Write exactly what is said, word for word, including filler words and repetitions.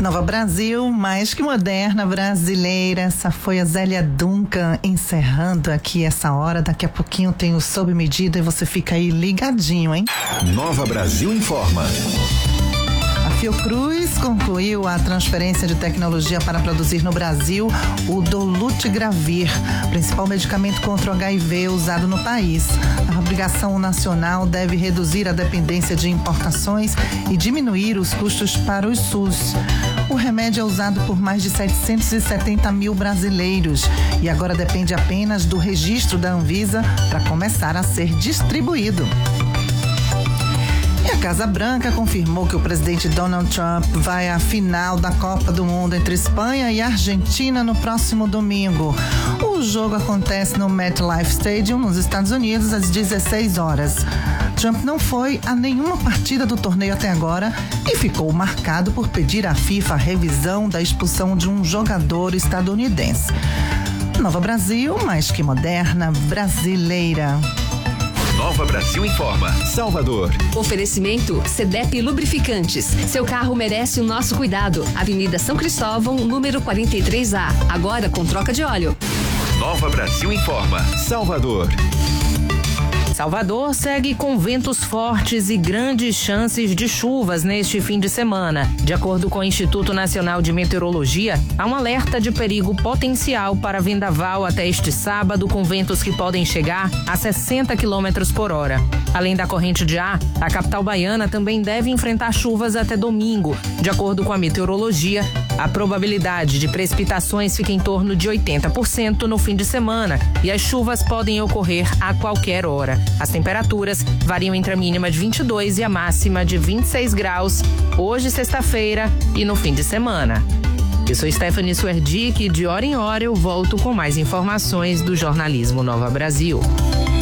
Nova Brasil, mais que moderna, brasileira. Essa foi a Zélia Duncan encerrando aqui essa hora. Daqui a pouquinho tem o Sob Medida e você fica aí ligadinho, hein? Nova Brasil informa. A Fiocruz concluiu a transferência de tecnologia para produzir no Brasil o Dolutegravir, principal medicamento contra o H I V usado no país. A obrigação nacional deve reduzir a dependência de importações e diminuir os custos para o SUS. O remédio é usado por mais de setecentos e setenta mil brasileiros e agora depende apenas do registro da Anvisa para começar a ser distribuído. E a Casa Branca confirmou que o presidente Donald Trump vai à final da Copa do Mundo entre Espanha e Argentina no próximo domingo. O jogo acontece no MetLife Stadium, nos Estados Unidos, às dezesseis horas. Trump não foi a nenhuma partida do torneio até agora e ficou marcado por pedir à FIFA a revisão da expulsão de um jogador estadunidense. Nova Brasil, mais que moderna, brasileira. Nova Brasil informa. Salvador. Oferecimento Cedep Lubrificantes. Seu carro merece o nosso cuidado. Avenida São Cristóvão, número quarenta e três A. Agora com troca de óleo. Nova Brasil informa. Salvador. Salvador segue com ventos fortes e grandes chances de chuvas neste fim de semana. De acordo com o Instituto Nacional de Meteorologia, há um alerta de perigo potencial para vendaval até este sábado, com ventos que podem chegar a sessenta quilômetros por hora. Além da corrente de ar, a capital baiana também deve enfrentar chuvas até domingo. De acordo com a meteorologia, a probabilidade de precipitações fica em torno de oitenta por cento no fim de semana e as chuvas podem ocorrer a qualquer hora. As temperaturas variam entre a mínima de vinte e dois e a máxima de vinte e seis graus, hoje, sexta-feira, e no fim de semana. Eu sou Stephanie Suerdick e de hora em hora eu volto com mais informações do jornalismo Nova Brasil.